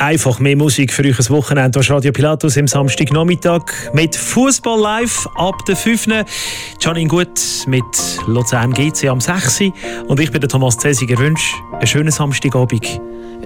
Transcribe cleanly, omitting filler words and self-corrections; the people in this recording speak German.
Einfach mehr Musik für euch ein Wochenende. Das ist Radio Pilatus am Samstagnachmittag mit Fußball live ab der 5. Janine Gut mit Luzern GC am 6. Und ich bin der Thomas Cäsiger. Wünsche einen schönen Samstagabend.